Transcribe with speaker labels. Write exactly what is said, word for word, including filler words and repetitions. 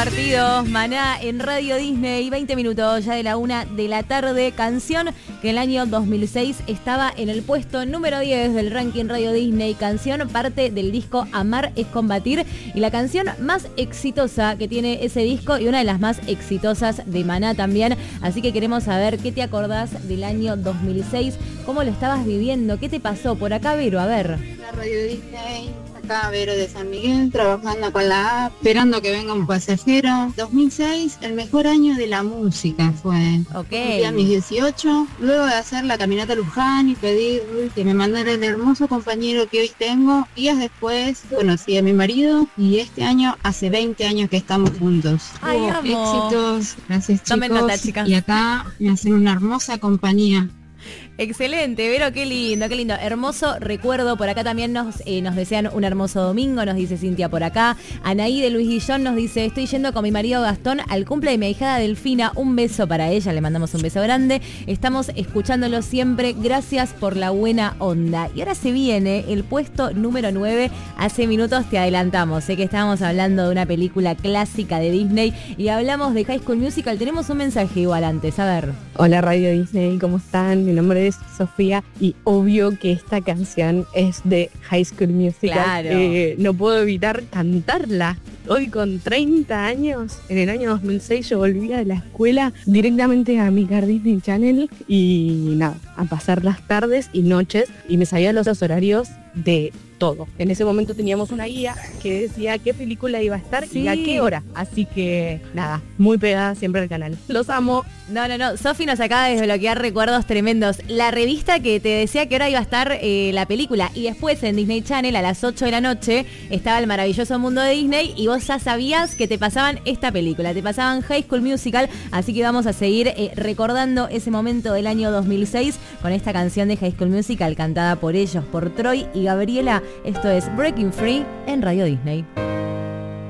Speaker 1: compartidos. Maná en Radio Disney, veinte minutos ya de la una de la tarde. Canción que en el año dos mil seis estaba en el puesto número diez del ranking Radio Disney. Canción parte del disco Amar es Combatir y la canción más exitosa que tiene ese disco y una de las más exitosas de Maná también. Así que queremos saber qué te acordás del año dos mil seis, cómo lo estabas viviendo, qué te pasó. Por acá, Vero, a ver.
Speaker 2: La Radio Disney. Acá Vero de San Miguel, trabajando con la app, esperando que venga un pasajero. dos mil seis, el mejor año de la música fue.
Speaker 1: Ok.
Speaker 2: Cumplí a mis dieciocho, luego de hacer la caminata a Luján y pedir que me mandara el hermoso compañero que hoy tengo. Días después conocí a mi marido y este año hace veinte años que estamos juntos.
Speaker 1: Ay,
Speaker 2: Hubo
Speaker 1: amo.
Speaker 2: éxitos, gracias
Speaker 1: Tomen
Speaker 2: chicos.
Speaker 1: nota, chicas.
Speaker 2: Y acá me hacen una hermosa compañía.
Speaker 1: Excelente, Vero, qué lindo, qué lindo. Hermoso recuerdo. Por acá también nos, eh, nos desean un hermoso domingo, nos dice Cintia por acá. Anaí de Luis Guillón nos dice, estoy yendo con mi marido Gastón al cumple de mi ahijada Delfina. Un beso para ella, le mandamos un beso grande. Estamos escuchándolo siempre, gracias por la buena onda. Y ahora se viene el puesto número nueve. Hace minutos te adelantamos, sé que estábamos hablando de una película clásica de Disney y hablamos de High School Musical. Tenemos un mensaje igual antes, a ver.
Speaker 3: Hola Radio Disney, ¿cómo están? Mi nombre es Sofía y obvio que esta canción es de High School Musical.
Speaker 1: Claro.
Speaker 3: Eh, no puedo evitar cantarla. Hoy con treinta años, en el año dos mil seis yo volvía de la escuela directamente a mi Disney Channel y nada, a pasar las tardes y noches y me sabía los horarios de todo. En ese momento teníamos una guía que decía qué película iba a estar
Speaker 1: Sí.
Speaker 3: y a qué hora. Así que nada, muy pegada siempre al canal. Los amo.
Speaker 1: No, no, no. Sofi nos acaba de desbloquear recuerdos tremendos. La revista que te decía que ahora iba a estar eh, la película. Y después en Disney Channel a las ocho de la noche estaba El Maravilloso Mundo de Disney. Y vos ya sabías que te pasaban esta película. Te pasaban High School Musical. Así que vamos a seguir eh, recordando ese momento del año dos mil seis con esta canción de High School Musical cantada por ellos, por Troy y Gabriela. Esto es Breaking Free en Radio Disney.